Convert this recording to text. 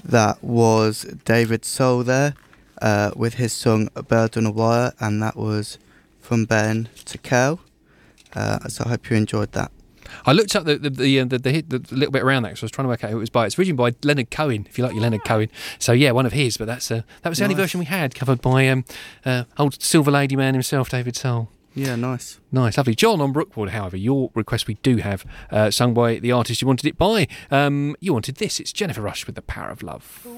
That was David Soul there with his song A Bird on a Wire, and that was from Ben to Kel. So I hope you enjoyed that. I looked up the little bit around that because I was trying to work out who it was by. It's originally by Leonard Cohen, if you like your Leonard Cohen. So yeah, one of his, but that was the only version we had, covered by old Silver Lady man himself, David Soul. Yeah, nice. Nice, lovely. John on Brookwood, however, your request we do have sung by the artist you wanted it by. You wanted this. It's Jennifer Rush with The Power of Love.